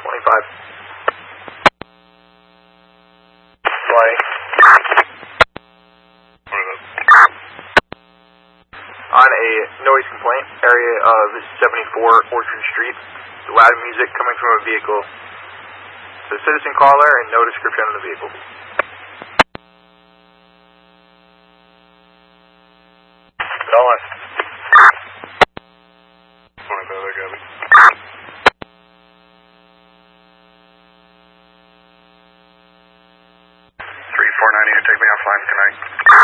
25. Play. On a noise complaint, area of 74 Orchard Street, loud music coming from a vehicle. So citizen caller and no description of the vehicle. Dallas. 25, I got it. 3490 to take me offline tonight.